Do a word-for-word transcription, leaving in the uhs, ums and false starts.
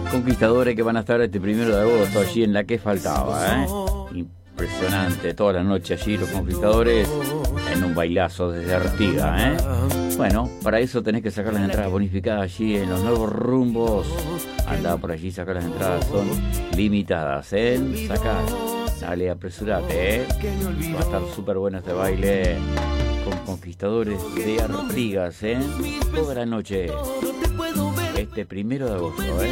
Conquistadores que van a estar este primero de agosto allí en la que faltaba, ¿eh? Impresionante, toda la noche allí los Conquistadores en un bailazo desde Artigas, ¿eh? Bueno, para eso tenés que sacar las entradas bonificadas allí en los nuevos rumbos. Andá por allí, sacar las entradas, son limitadas, ¿eh? Sacar, dale, apresurate, ¿eh? Va a estar súper bueno este baile con Conquistadores de Artigas, ¿eh? Toda la noche, este primero de agosto, ¿eh?